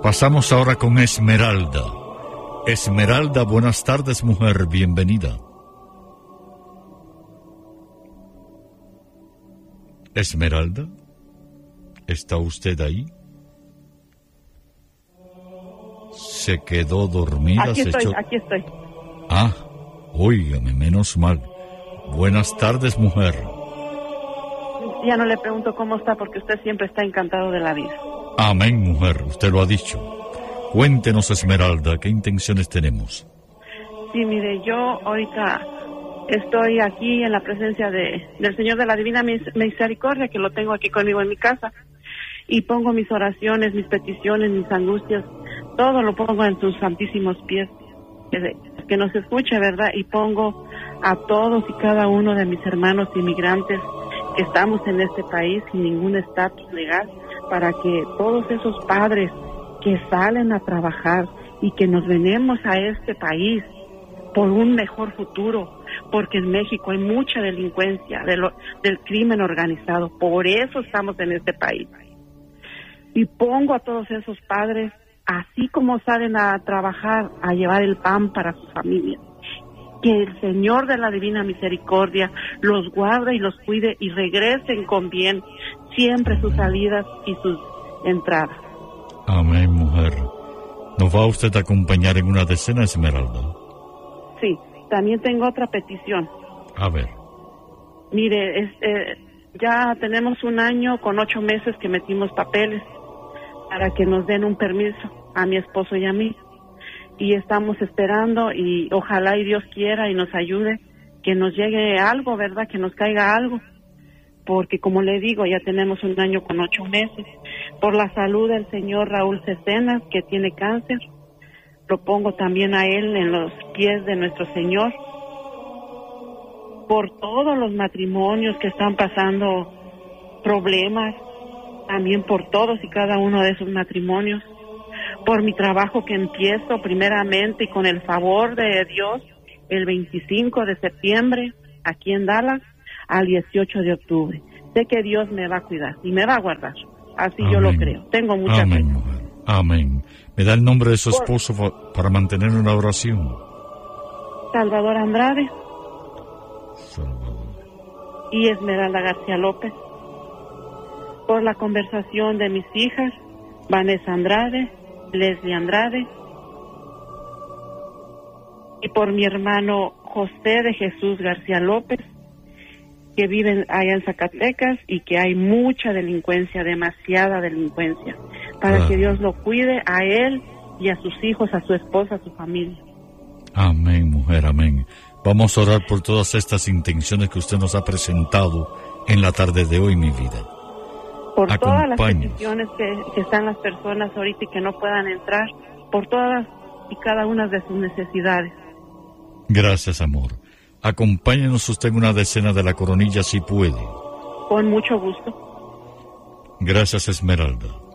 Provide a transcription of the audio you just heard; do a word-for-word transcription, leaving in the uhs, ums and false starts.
Pasamos ahora con Esmeralda. Esmeralda, buenas tardes, mujer, bienvenida. Esmeralda, ¿está usted ahí? Se quedó dormida. Aquí se estoy, echó... aquí estoy. Ah, óigame, menos mal. Buenas tardes, mujer. Ya no le pregunto cómo está porque usted siempre está encantado de la vida. Amén, mujer, usted lo ha dicho. Cuéntenos, Esmeralda, ¿qué intenciones tenemos? Sí, mire, yo ahorita estoy aquí en la presencia de, del Señor de la Divina Misericordia, que lo tengo aquí conmigo en mi casa, y pongo mis oraciones, mis peticiones, mis angustias, todo lo pongo en sus santísimos pies, que, que nos escuche, ¿verdad? Y pongo a todos y cada uno de mis hermanos inmigrantes que estamos en este país sin ningún estatus legal, para que todos esos padres que salen a trabajar y que nos venimos a este país por un mejor futuro, porque en México hay mucha delincuencia de lo, del crimen organizado, por eso estamos en este país. Y pongo a todos esos padres, así como salen a trabajar, a llevar el pan para sus familias, que el Señor de la Divina Misericordia los guarde y los cuide y regresen con bien siempre sus salidas y sus entradas. Amén, mujer. ¿Nos va usted a acompañar en una decena, Esmeralda? Sí, también tengo otra petición. A ver. Mire, este, ya tenemos un año con ocho meses que metimos papeles para que nos den un permiso a mi esposo y a mí. Y estamos esperando y ojalá y Dios quiera y nos ayude que nos llegue algo, ¿verdad? Que nos caiga algo. Porque como le digo, ya tenemos un año con ocho meses. Por la salud del señor Raúl Cecenas, que tiene cáncer, lo pongo también a él en los pies de nuestro Señor. Por todos los matrimonios que están pasando problemas, también por todos y cada uno de esos matrimonios. Por mi trabajo que empiezo primeramente y con el favor de Dios el veinticinco de septiembre aquí en Dallas al dieciocho de octubre. Sé que Dios me va a cuidar y me va a guardar. Así Amén. Yo lo creo. Tengo mucha Amén, fe. mujer. Amén. ¿Me da el nombre de su esposo Por... para mantener una oración? Salvador Andrade. Salvador. Y Esmeralda García López. Por la conversación de mis hijas, Vanessa Andrade, Leslie Andrade, y por mi hermano José de Jesús García López, que vive allá en Zacatecas y que hay mucha delincuencia, demasiada delincuencia, para ah. que Dios lo cuide a él y a sus hijos, a su esposa, a su familia. Amén, mujer, amén. Vamos a orar por todas estas intenciones que usted nos ha presentado en la tarde de hoy, mi vida. Por todas las peticiones que, que están las personas ahorita y que no puedan entrar, por todas y cada una de sus necesidades. Gracias, amor. Acompáñenos usted en una decena de la coronilla si puede. Con mucho gusto. Gracias, Esmeralda.